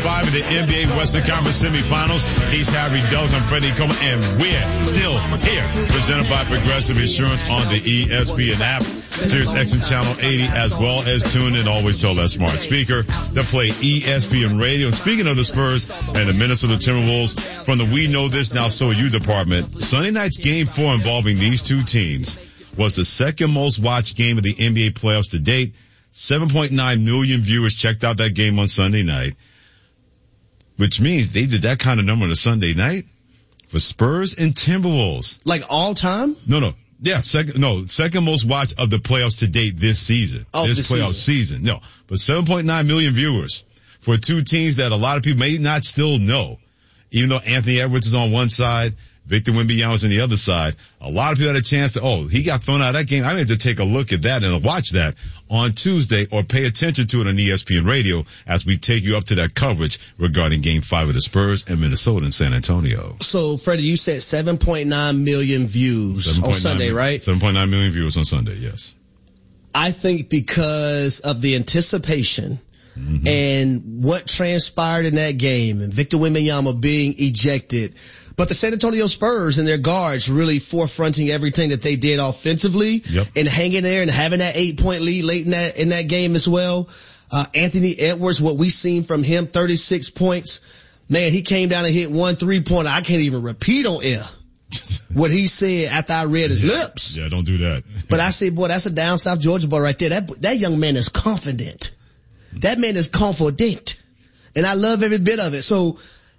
5 of the NBA Western Conference semifinals. He's Harry Dulles. I'm Freddie Coleman, and we're still here. Presented by Progressive Insurance on the ESPN app, Sirius XM Channel 80, as well as tune in always to that smart speaker that play ESPN Radio. And speaking of the Spurs and the Minnesota Timberwolves, from the We Know This Now So You department, Sunday night's Game 4 involving these two teams was the second most watched game of the NBA playoffs to date. 7.9 million viewers checked out that game on Sunday night, which means they did that kind of number on a Sunday night for Spurs and Timberwolves. Like all time? No. Yeah, second most watched of the playoffs to date this season. Oh, this playoff season. No, but 7.9 million viewers for two teams that a lot of people may not still know. Even though Anthony Edwards is on one side, Victor Wembanyama is on the other side. A lot of people had a chance to, he got thrown out of that game. I need to take a look at that and watch that on Tuesday, or pay attention to it on ESPN Radio as we take you up to that coverage regarding Game 5 of the Spurs and Minnesota and San Antonio. So, Freddie, you said 7.9 million views on Sunday, right? 7.9 million viewers on Sunday, yes. I think because of the anticipation and what transpired in that game, and Victor Wembanyama being ejected, but the San Antonio Spurs and their guards really forefronting everything that they did offensively, and hanging there and having that 8-point lead late in that game as well. Anthony Edwards, what we seen from him, 36 points. Man, he came down and hit 1 3-pointer. I can't even repeat on air what he said after I read his lips. Yeah, don't do that. But I said, boy, that's a down South Georgia boy right there. That young man is confident. That man is confident. And I love every bit of it. So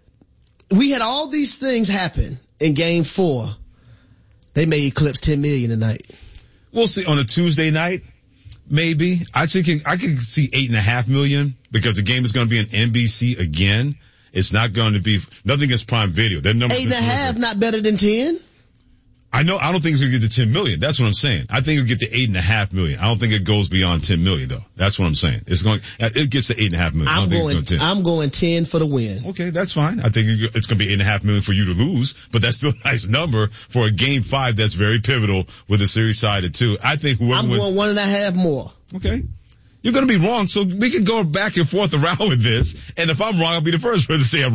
we had all these things happen in Game 4. They may eclipse 10 million tonight. We'll see on a Tuesday night. Maybe. I could see 8.5 million because the game is going to be on NBC again. It's not going to be nothing against Prime Video. Their numbers 8.5 not better than 10. I don't think it's going to get to 10 million. That's what I'm saying. I think it'll get to 8.5 million. I don't think it goes beyond 10 million though. That's what I'm saying. It gets to 8.5 million. I'm going 10 for the win. Okay, that's fine. I think it's going to be 8.5 million for you to lose, but that's still a nice number for a Game 5 that's very pivotal with the series side of 2. I think whoever wins. I'm going 1.5 more. Okay. You're going to be wrong, so we can go back and forth around with this. And if I'm wrong, I'll be the first person to say I'm